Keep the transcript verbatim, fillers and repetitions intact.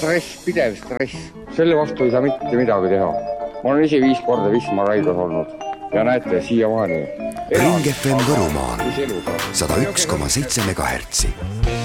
stress, pidev stress. Selle vastu ei saa mitte midagi teha. Ma olen ise viis korda Wismar haiglas olnud ja näete, siiamaani. Ring F M Võrumaal sada üks koma seitse megahertsi.